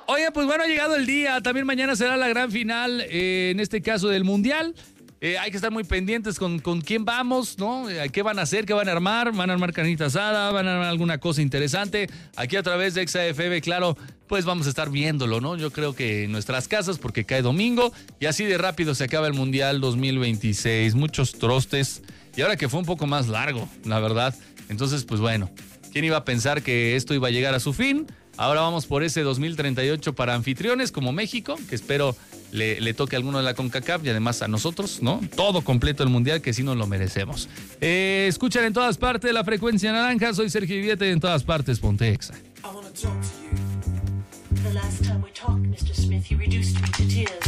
Oye, pues bueno, ha llegado el día. También mañana será la gran final, en este caso del Mundial. Hay que estar muy pendientes con quién vamos, ¿no? ¿Qué van a hacer? ¿Qué van a armar? ¿Van a armar carnita asada? ¿Van a armar alguna cosa interesante? Aquí a través de XFM, claro, pues vamos a estar viéndolo, ¿no? Yo creo que en nuestras casas, porque cae domingo, y así de rápido se acaba el Mundial 2026. Muchos trostes, y ahora que fue un poco más largo, la verdad. Entonces, pues bueno, ¿quién iba a pensar que esto iba a llegar a su fin? Ahora vamos por ese 2038 para anfitriones como México, que espero le toque a alguno de la CONCACAF y además a nosotros, ¿no? Todo completo el Mundial, que sí nos lo merecemos. Escuchan en todas partes la frecuencia naranja. Soy Sergio Viviete y en todas partes Ponte Exa. The last time we talked, Mr. Smith, you reduced me to tears.